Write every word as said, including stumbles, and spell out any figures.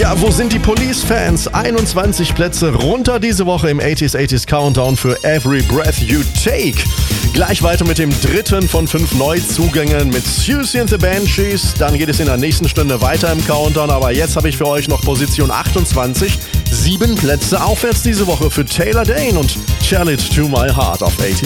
Ja, wo sind die Police-Fans? einundzwanzig Plätze runter diese Woche im achtziger achtziger Countdown für Every Breath You Take. Gleich weiter mit dem dritten von fünf Neuzugängen mit Siouxsie and the Banshees. Dann geht es in der nächsten Stunde weiter im Countdown. Aber jetzt habe ich für euch noch Position achtundzwanzig. Sieben Plätze aufwärts diese Woche für Taylor Dayne und Tell It to My Heart auf achtziger.